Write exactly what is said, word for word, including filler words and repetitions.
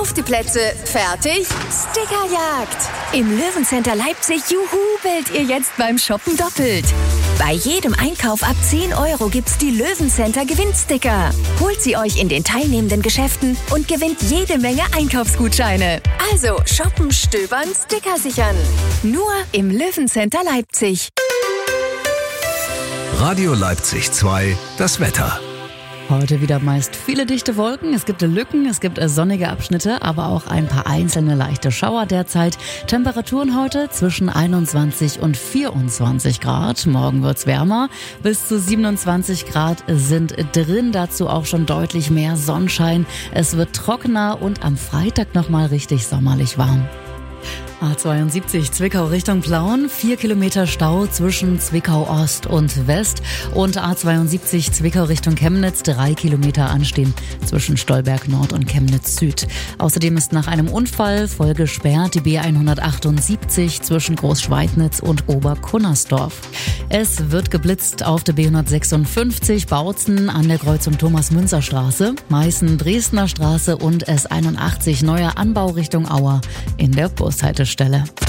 Auf die Plätze, fertig, Stickerjagd! Im Löwencenter Leipzig jubelt ihr jetzt beim Shoppen doppelt. Bei jedem Einkauf ab zehn Euro gibt's die Löwencenter Gewinnsticker. Holt sie euch in den teilnehmenden Geschäften und gewinnt jede Menge Einkaufsgutscheine. Also shoppen, stöbern, Sticker sichern. Nur im Löwencenter Leipzig. Radio Leipzig zwei, das Wetter. Heute wieder meist viele dichte Wolken, es gibt Lücken, es gibt sonnige Abschnitte, aber auch ein paar einzelne leichte Schauer derzeit. Temperaturen heute zwischen einundzwanzig und vierundzwanzig Grad. Morgen wird's wärmer. Bis zu siebenundzwanzig Grad sind drin, dazu auch schon deutlich mehr Sonnenschein. Es wird trockener und am Freitag nochmal richtig sommerlich warm. A zweiundsiebzig Zwickau Richtung Plauen, vier Kilometer Stau zwischen Zwickau Ost und West und A zweiundsiebzig Zwickau Richtung Chemnitz, drei Kilometer anstehen zwischen Stolberg Nord und Chemnitz Süd. Außerdem ist nach einem Unfall voll gesperrt die B hundertachtundsiebzig zwischen Großschweidnitz und Oberkunnersdorf. Es wird geblitzt auf der B hundertsechsundfünfzig Bautzen an der Kreuzung Thomas-Münzer-Straße, Meißen-Dresdner Straße und S einundachtzig neuer Anbau Richtung Auer in der Bushaltestelle.